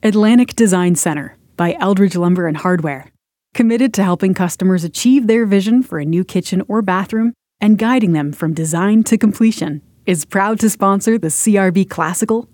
Atlantic Design Center by Eldridge Lumber and Hardware. Committed to helping customers achieve their vision for a new kitchen or bathroom and guiding them from design to completion, is proud to sponsor the CRB Classical,